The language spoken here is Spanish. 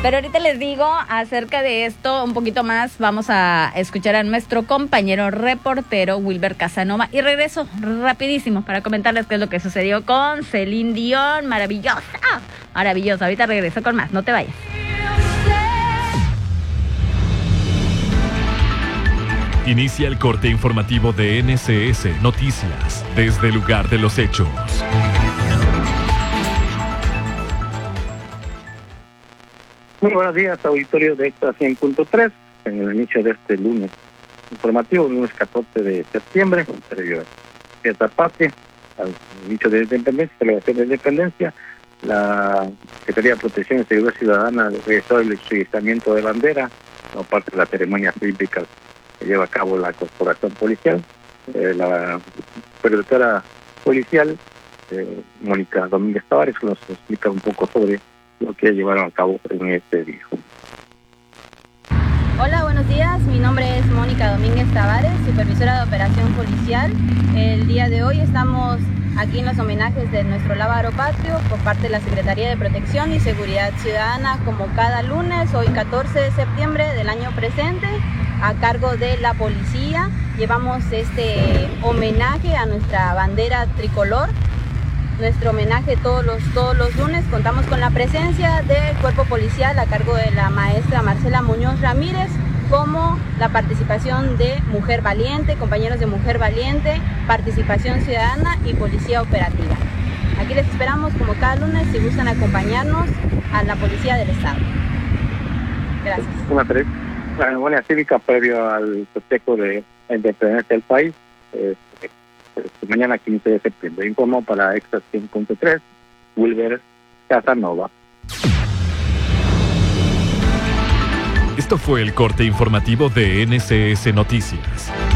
Pero ahorita les digo acerca de esto un poquito más. Vamos a escuchar a nuestro compañero reportero Wilber Casanova y regreso rapidísimo para comentarles qué es lo que sucedió con Celine Dion. Maravillosa. Ahorita regreso con más, no te vayas. Inicia el corte informativo de NCS Noticias desde el lugar de los hechos. Muy buenos días, auditorio de Extra 100.3, en el inicio de este lunes informativo, lunes 14 de septiembre, previo a esta parte, al inicio de la independencia, celebración de la independencia, la Secretaría de Protección y Seguridad Ciudadana realizó el estrellamiento de bandera, como parte de las ceremonias olímpicas que lleva a cabo la corporación policial. La supervisora policial, Mónica Domínguez Tavares, nos explica un poco sobre lo que llevaron a cabo en este día. Hola, buenos días. Mi nombre es Mónica Domínguez Tavares, supervisora de operación policial. El día de hoy estamos aquí en los homenajes de nuestro lábaro patrio por parte de la Secretaría de Protección y Seguridad Ciudadana, como cada lunes, hoy 14 de septiembre del año presente, a cargo de la policía. Llevamos este homenaje a nuestra bandera tricolor. Nuestro homenaje todos los lunes. Contamos con la presencia del cuerpo policial a cargo de la maestra Marcela Muñoz Ramírez, como la participación de Mujer Valiente, compañeros de Mujer Valiente, participación ciudadana y policía operativa. Aquí les esperamos como cada lunes si gustan acompañarnos a la Policía del Estado. Gracias. Una ceremonia cívica previo al festejo de la independencia del país. Mañana 15 de septiembre. Informó para Extra 100.3, Wilber Casanova. Esto fue el corte informativo de NCS Noticias.